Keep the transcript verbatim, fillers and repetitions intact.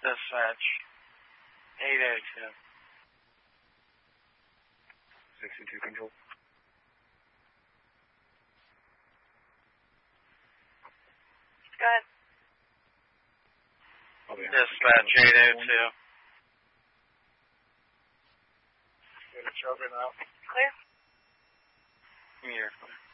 Dispatch. eight oh two. sixty-two control. Go ahead. Dispatch eight oh two. Get a children out. Clear. You're clear.